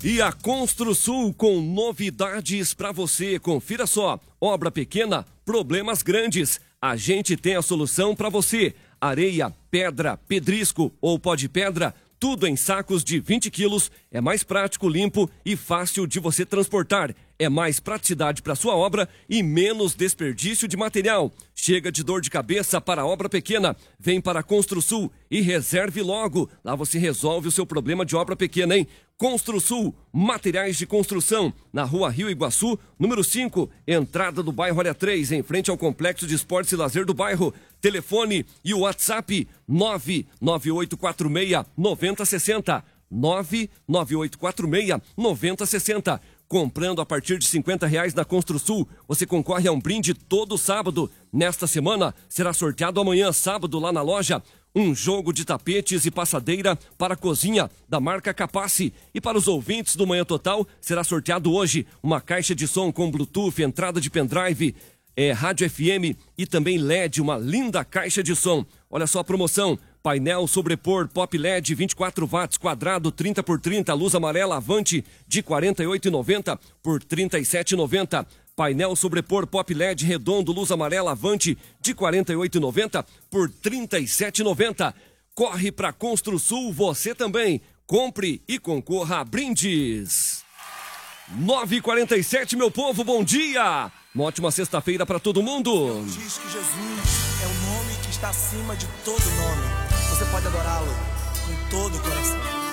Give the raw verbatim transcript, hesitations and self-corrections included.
E a Construsul com novidades para você. Confira só, obra pequena, problemas grandes. A gente tem a solução para você. Areia, pedra, pedrisco ou pó de pedra, tudo em sacos de vinte quilos. É mais prático, limpo e fácil de você transportar. É mais praticidade para sua obra e menos desperdício de material. Chega de dor de cabeça para a obra pequena. Vem para a Construsul e reserve logo. Lá você resolve o seu problema de obra pequena, hein? Construsul, materiais de construção, na rua Rio Iguaçu, número cinco, entrada do bairro Área três, em frente ao Complexo de Esportes e Lazer do bairro. Telefone e o WhatsApp nove nove oito quatro seis nove zero seis zero, nove nove oito quatro seis nove zero seis zero. Comprando a partir de cinquenta reais na Construsul, você concorre a um brinde todo sábado. Nesta semana, será sorteado amanhã, sábado, lá na loja, um jogo de tapetes e passadeira para a cozinha da marca Capace. E para os ouvintes do Manhã Total, será sorteado hoje uma caixa de som com Bluetooth, entrada de pendrive, é, rádio F M e também L E D, uma linda caixa de som. Olha só a promoção. Painel sobrepor Pop L E D vinte e quatro watts quadrado trinta por trinta, luz amarela Avante de quarenta e oito reais e noventa centavos por trinta e sete reais e noventa centavos. Painel sobrepor Pop L E D redondo luz amarela Avante de quarenta e oito reais e noventa centavos por trinta e sete reais e noventa centavos. Corre para Construsul, você também. Compre e concorra a brindes. nove e quarenta e sete, meu povo, bom dia! Uma ótima sexta-feira para todo mundo. Diz que Jesus é o nome que está acima de todo nome. Você pode adorá-lo com todo o coração.